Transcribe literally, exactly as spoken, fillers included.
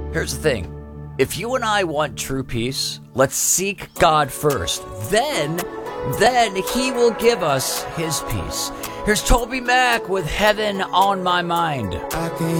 Here's the thing. If you and I want true peace, let's seek God first. Then, then he will give us his peace. Here's Toby Mac with Heaven on My Mind. I can